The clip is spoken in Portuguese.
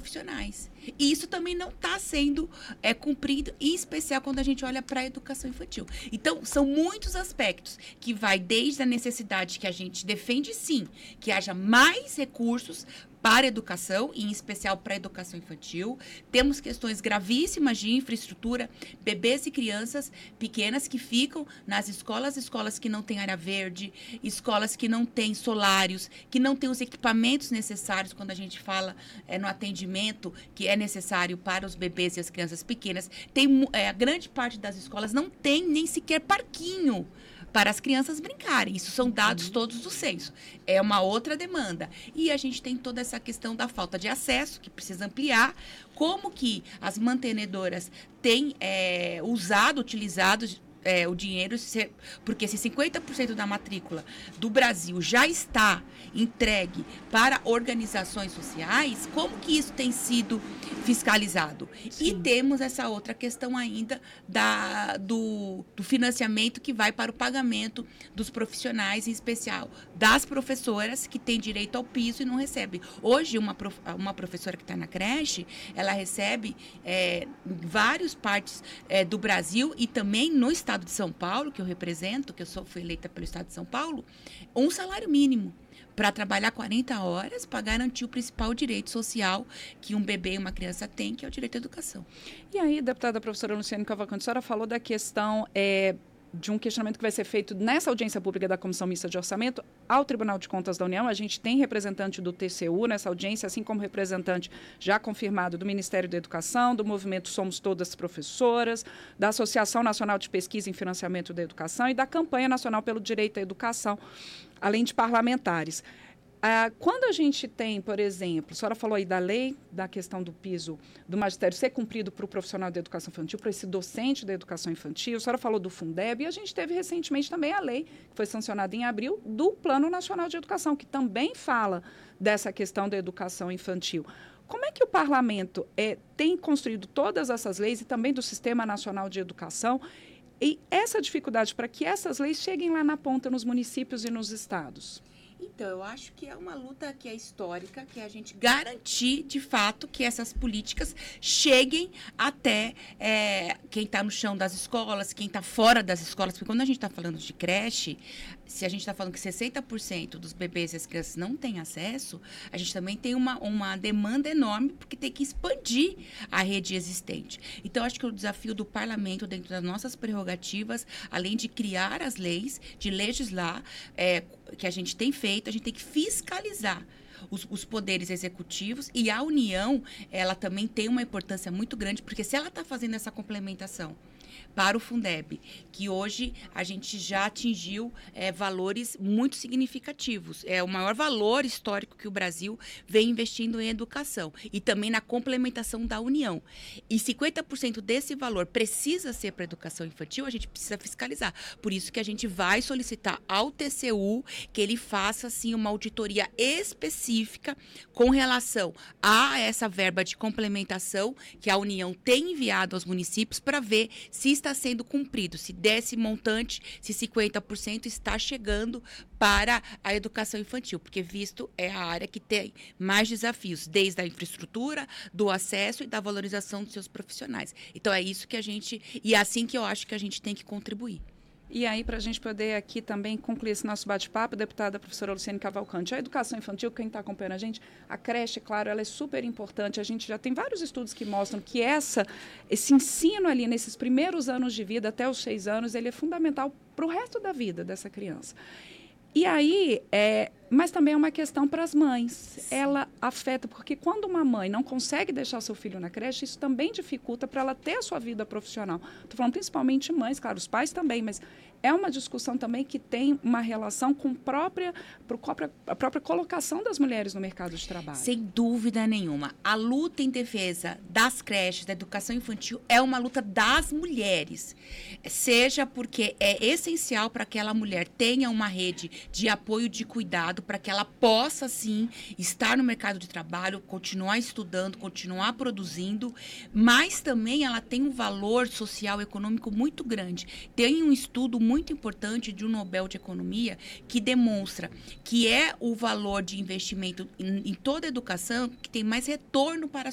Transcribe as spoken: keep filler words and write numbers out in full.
profissionais. E isso também não está sendo é, cumprido, em especial quando a gente olha para a educação infantil. Então, são muitos aspectos que vai desde a necessidade que a gente defende, sim, que haja mais recursos para a educação, e em especial para a educação infantil. Temos questões gravíssimas de infraestrutura, bebês e crianças pequenas que ficam nas escolas, escolas que não têm área verde, escolas que não têm solários, que não têm os equipamentos necessários quando a gente fala é, no atendimento que é necessário para os bebês e as crianças pequenas. Tem, é, a grande parte das escolas não tem nem sequer parquinho para as crianças brincarem. Isso são dados uhum. todos do censo. É uma outra demanda. E a gente tem toda essa questão da falta de acesso, que precisa ampliar. Como que as mantenedoras têm é, usado, utilizado é, o dinheiro, porque se cinquenta por cento da matrícula do Brasil já está entregue para organizações sociais, como que isso tem sido fiscalizado? Sim. E temos essa outra questão ainda da, do, do financiamento que vai para o pagamento dos profissionais, em especial das professoras que têm direito ao piso e não recebem. Hoje, uma, prof, uma professora que está na creche, ela recebe é, em várias partes é, do Brasil e também no estado de São Paulo, que eu represento, que eu sou, fui eleita pelo estado de São Paulo, um salário mínimo para trabalhar quarenta horas, para garantir o principal direito social que um bebê e uma criança têm, que é o direito à educação. E aí, deputada professora Luciane Cavalcante, a senhora falou da questão é, de um questionamento que vai ser feito nessa audiência pública da Comissão Mista de Orçamento ao Tribunal de Contas da União. A gente tem representante do T C U nessa audiência, assim como representante já confirmado do Ministério da Educação, do movimento Somos Todas Professoras, da Associação Nacional de Pesquisa em Financiamento da Educação e da Campanha Nacional pelo Direito à Educação, além de parlamentares. Ah, quando a gente tem, por exemplo, a senhora falou aí da lei, da questão do piso do magistério ser cumprido para o profissional da educação infantil, para esse docente da educação infantil, a senhora falou do Fundeb, e a gente teve recentemente também a lei, que foi sancionada em abril, do Plano Nacional de Educação, que também fala dessa questão da educação infantil. Como é que o parlamento é, tem construído todas essas leis e também do Sistema Nacional de Educação, e essa dificuldade para que essas leis cheguem lá na ponta, nos municípios e nos estados? Então, eu acho que é uma luta que é histórica, que é a gente garantir, de fato, que essas políticas cheguem até é, quem está no chão das escolas, quem está fora das escolas. Porque quando a gente está falando de creche, se a gente está falando que sessenta por cento dos bebês e as crianças não têm acesso, a gente também tem uma, uma demanda enorme, porque tem que expandir a rede existente. Então, acho que o desafio do parlamento, dentro das nossas prerrogativas, além de criar as leis, de legislar, é, que a gente tem feito, a gente tem que fiscalizar Os, os poderes executivos, e a União, ela também tem uma importância muito grande, porque se ela está fazendo essa complementação para o Fundeb, que hoje a gente já atingiu é, valores muito significativos. É o maior valor histórico que o Brasil vem investindo em educação e também na complementação da União. E cinquenta por cento desse valor precisa ser para a educação infantil, a gente precisa fiscalizar. Por isso que a gente vai solicitar ao T C U que ele faça, assim, uma auditoria específica com relação a essa verba de complementação que a União tem enviado aos municípios para ver se está sendo cumprido, se desse montante, se cinquenta por cento está chegando para a educação infantil, porque visto é a área que tem mais desafios, desde a infraestrutura, do acesso e da valorização dos seus profissionais. Então é isso que a gente, e é assim que eu acho que a gente tem que contribuir. E aí, para a gente poder aqui também concluir esse nosso bate-papo, deputada professora Luciane Cavalcante, a educação infantil, quem está acompanhando a gente, a creche, claro, ela é super importante. A gente já tem vários estudos que mostram que essa, esse ensino ali, nesses primeiros anos de vida, até os seis anos, ele é fundamental para o resto da vida dessa criança. E aí, é, mas também é uma questão para as mães. Sim. Ela afeta, porque quando uma mãe não consegue deixar seu filho na creche, isso também dificulta para ela ter a sua vida profissional. Estou falando principalmente mães, claro, os pais também, mas é uma discussão também que tem uma relação com própria, própria, a própria colocação das mulheres no mercado de trabalho. Sem dúvida nenhuma. A luta em defesa das creches, da educação infantil, é uma luta das mulheres. Seja porque é essencial para que aquela mulher tenha uma rede de apoio, de cuidado, para que ela possa, sim, estar no mercado de trabalho, continuar estudando, continuar produzindo, mas também ela tem um valor social, econômico muito grande. Tem um estudo muito importante de um Nobel de Economia que demonstra que é o valor de investimento em, em toda a educação que tem mais retorno para a